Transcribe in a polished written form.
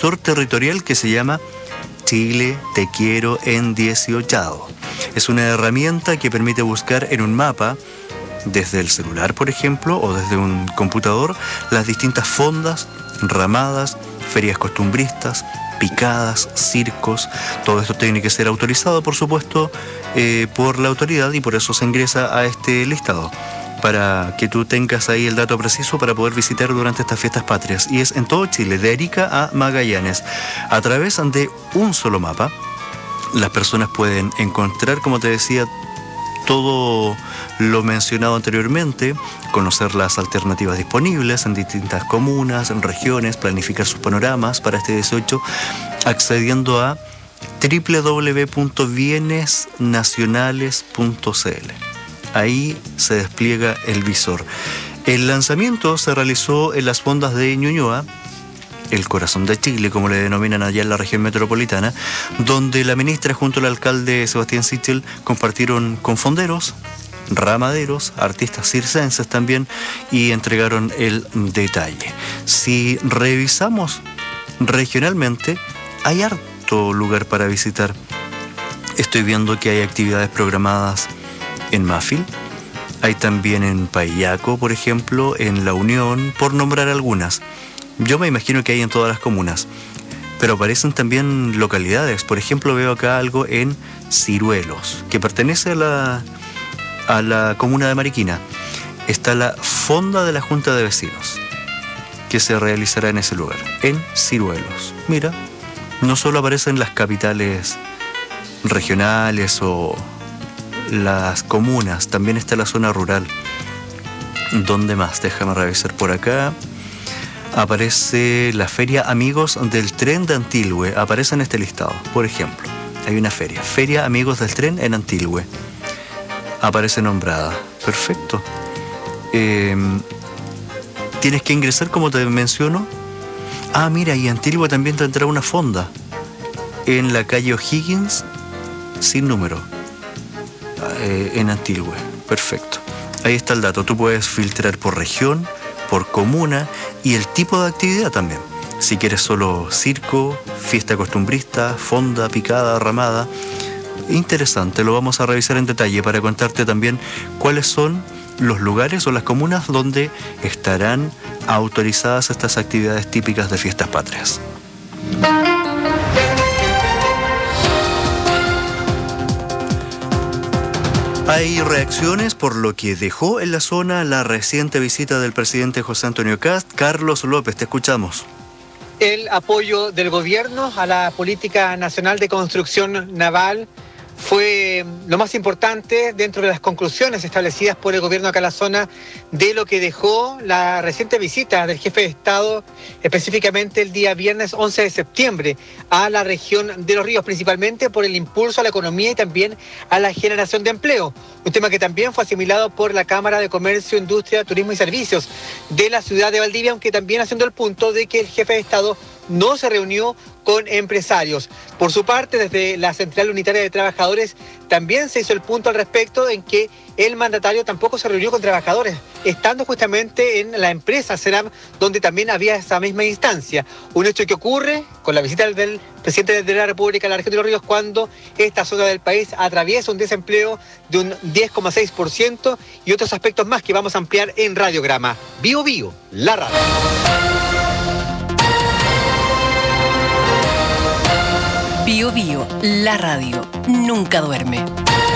visor territorial que se llama Chile Te Quiero en 18. Es una herramienta que permite buscar en un mapa, desde el celular, por ejemplo, o desde un computador, las distintas fondas, ramadas, ferias costumbristas, picadas, circos. Todo esto tiene que ser autorizado, por supuesto, por la autoridad, y por eso se ingresa a este listado, para que tú tengas ahí el dato preciso para poder visitar durante estas fiestas patrias. Y es en todo Chile, de Arica a Magallanes. A través de un solo mapa, las personas pueden encontrar, como te decía, todo lo mencionado anteriormente, conocer las alternativas disponibles en distintas comunas, en regiones, planificar sus panoramas para este 18, accediendo a www.bienesnacionales.cl. Ahí se despliega el visor. El lanzamiento se realizó en las fondas de Ñuñoa, el corazón de Chile, como le denominan allá en la región metropolitana, donde la ministra junto al alcalde Sebastián Sichel compartieron con fonderos, ramaderos, artistas circenses también, y entregaron el detalle. Si revisamos regionalmente, hay harto lugar para visitar. Estoy viendo que hay actividades programadas en Mafil, hay también en Payaco, por ejemplo, en La Unión, por nombrar algunas. Yo me imagino que hay en todas las comunas, pero aparecen también localidades. Por ejemplo, veo acá algo en Ciruelos, que pertenece a la comuna de Mariquina. Está la fonda de la Junta de Vecinos, que se realizará en ese lugar, en Ciruelos. Mira, no solo aparecen las capitales regionales o las comunas, también está la zona rural. ¿Dónde más? Déjame revisar por acá. Aparece la Feria Amigos del Tren de Antilhue, aparece en este listado. Por ejemplo, hay una Feria Amigos del Tren en Antilhue, aparece nombrada. Perfecto. Tienes que ingresar, como te menciono. Ah, mira, y Antilhue también tendrá una fonda en la calle O'Higgins, sin número, en Antilhue. Perfecto. Ahí está el dato. Tú puedes filtrar por región, por comuna y el tipo de actividad también. Si quieres solo circo, fiesta costumbrista, fonda, picada, ramada. Interesante, lo vamos a revisar en detalle para contarte también cuáles son los lugares o las comunas donde estarán autorizadas estas actividades típicas de fiestas patrias. Hay reacciones por lo que dejó en la zona la reciente visita del presidente José Antonio Kast. Carlos López, te escuchamos. El apoyo del gobierno a la política nacional de construcción naval fue lo más importante dentro de las conclusiones establecidas por el gobierno acá en la zona de lo que dejó la reciente visita del jefe de Estado, específicamente el día viernes 11 de septiembre, a la región de Los Ríos, principalmente por el impulso a la economía y también a la generación de empleo. Un tema que también fue asimilado por la Cámara de Comercio, Industria, Turismo y Servicios de la ciudad de Valdivia, aunque también haciendo el punto de que el jefe de Estado no se reunió con empresarios. Por su parte, desde la Central Unitaria de Trabajadores también se hizo el punto al respecto en que el mandatario tampoco se reunió con trabajadores, estando justamente en la empresa CERAM, donde también había esa misma instancia. Un hecho que ocurre con la visita del presidente de la República a la región de Los Ríos cuando esta zona del país atraviesa un desempleo de un 10,6% y otros aspectos más que vamos a ampliar en Radiograma. Bio Bio, la radio. Bio Bio, la radio, nunca duerme.